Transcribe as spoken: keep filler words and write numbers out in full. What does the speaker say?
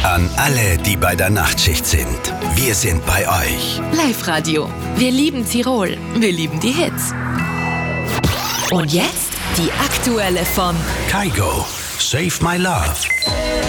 An alle, die bei der Nachtschicht sind. Wir sind bei euch. Live-Radio. Wir lieben Tirol. Wir lieben die Hits. Und jetzt die aktuelle von Kygo, Save My Love.